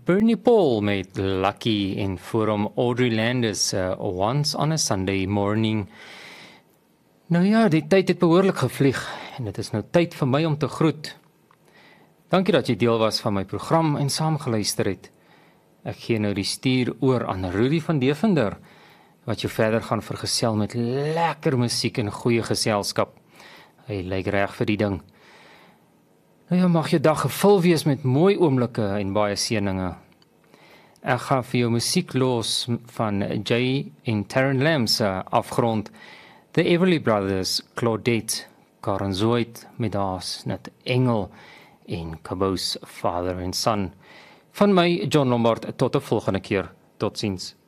Bernie Paul met Lucky en voor hom Audrey Landis, Once on a Sunday Morning. Nou ja, die tyd het behoorlik gevlieg en dit is nou tyd vir my om te groet. Dankie dat jy deel was van my program en saamgeluister het. Ek gee nou die stuur oor aan Rudy van Devender, wat jou verder gaan vergesel met lekker musiek en goeie geselskap. Hy lyk reg vir die ding. Nou ja, mag jou dag gevul wees met mooi oomblikke en baie seëninge. Ek gaan vir jou musiek los van Jay en Taryn Lamb se afgrond, The Everly Brothers, Claudette, Karen Zoid, Medaas, Net Engel en Caboose, Father and Son. Van my, John Lombard, tot 'n volgende keer. Totsiens.